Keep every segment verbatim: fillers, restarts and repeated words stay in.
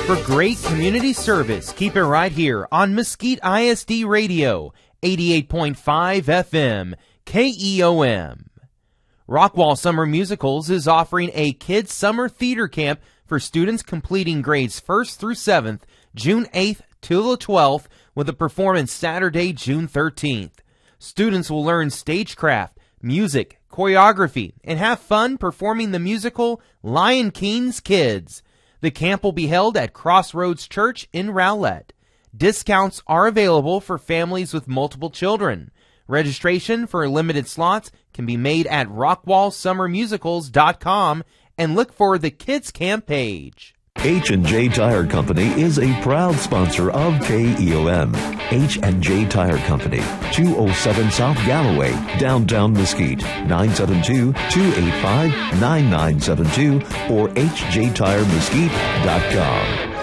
For great community service, keep it right here on Mesquite I S D Radio, eighty-eight point five F M, K E O M. Rockwall Summer Musicals is offering a kids' summer theater camp for students completing grades first through seventh, June eighth to the twelfth, with a performance Saturday, June thirteenth. Students will learn stagecraft, music, choreography, and have fun performing the musical Lion King's Kids. The camp will be held at Crossroads Church in Rowlett. Discounts are available for families with multiple children. Registration for limited slots can be made at rockwall summer musicals dot com and look for the Kids Camp page. H and J Tire Company is a proud sponsor of K E O M. H and J Tire Company, two oh seven South Galloway, downtown Mesquite, nine seven two, two eight five, nine nine seven two or h j tire mesquite dot com.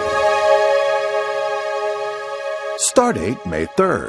Stardate May third.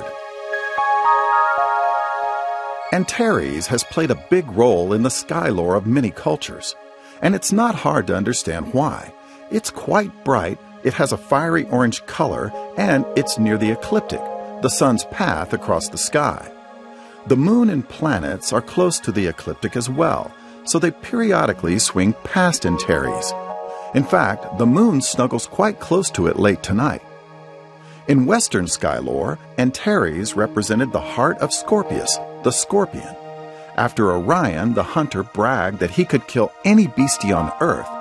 Antares has played a big role in the sky lore of many cultures, and it's not hard to understand why. It's quite bright, it has a fiery orange color, and it's near the ecliptic, the sun's path across the sky. The moon and planets are close to the ecliptic as well, so they periodically swing past Antares. In fact, the moon snuggles quite close to it late tonight. In Western sky lore, Antares represented the heart of Scorpius, the scorpion. After Orion, the hunter, bragged that he could kill any beastie on Earth,